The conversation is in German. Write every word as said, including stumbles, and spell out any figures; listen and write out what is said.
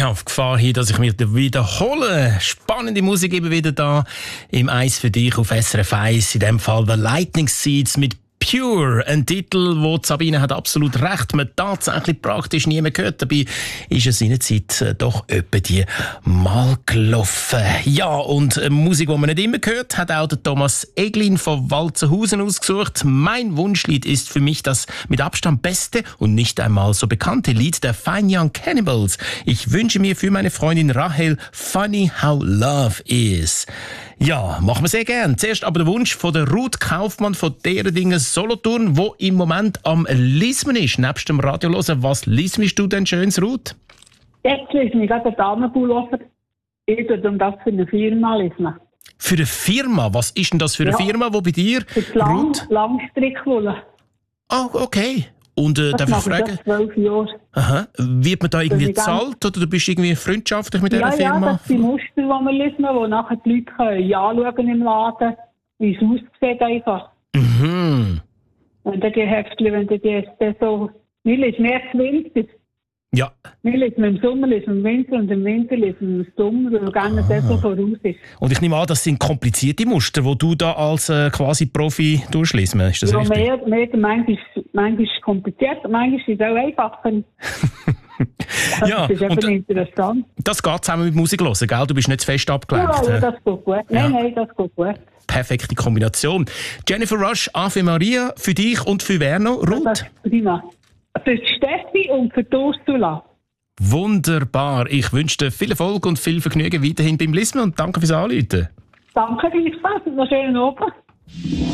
Ja, auf Gefahr hin, dass ich mich wiederhole. Spannende Musik eben wieder da im Eis für dich auf S R F eins. In dem Fall The Lightning Seeds mit Pure, ein Titel, wo Sabine hat absolut recht, man tatsächlich praktisch nie mehr gehört. Dabei ist es seinerzeit äh, doch öppe die mal gelaufen. Ja, und äh, Musik, die man nicht immer hört, hat auch der Thomas Eglin von Walzenhausen ausgesucht. Mein Wunschlied ist für mich das mit Abstand beste und nicht einmal so bekannte Lied der Fine Young Cannibals. Ich wünsche mir für meine Freundin Rahel Funny How Love Is. Ja, machen wir sehr gern. Zuerst aber der Wunsch von der Ruth Kaufmann von Derendingen Solothurn, wo im Moment am Lismen ist, nebst dem Radio hören. Was lismst du denn schönes, Ruth? Jetzt lesen wir gerade den Damenpullover. Ich tue um das für eine Firma lesen. Für eine Firma? Was ist denn das für eine Ja. Firma, wo bei dir, Für die Lang Ruth? Langstrickwolle. Ah, okay. Und äh, Das darf ich mache ich fragen, seit zwölf Jahren. aha, wird man da irgendwie Das ist ganz- gezahlt oder du bist irgendwie freundschaftlich mit dieser Ja, ja, Firma? das sind Muster, die wir lesen, wo nachher die Leute können anschauen im Laden, wie es aussieht einfach. Mhm. Und dann die Heftchen, wenn du die dann so... Wir lesen mehr im Winter. Ja, Wir lesen im Sommer, lesen im Winter und im Winter lesen im Sommer, weil gerne der so voraus ist. und ich nehme an, das sind komplizierte Muster, die du da als äh, quasi Profi durchliest. Ist das Ja, richtig? mehr, mehr, manchmal, manchmal ist es kompliziert, manchmal ist es auch einfacher. Ja, Das ist und eben interessant. das geht zusammen mit Musik hören, gell? Du bist nicht zu fest abgelenkt. Ja, ja, äh? das geht gut. Nein, Ja. nein, das geht gut. Perfekte Kombination. Jennifer Rush, Ave Maria, für dich und für wer noch? Das Ruth? ist prima. Für die Steffi und für die Ursula. Wunderbar. Ich wünsche dir viel Erfolg und viel Vergnügen weiterhin beim Lismen und danke fürs Anrufen. Danke, gleichfalls. Noch schönen Abend.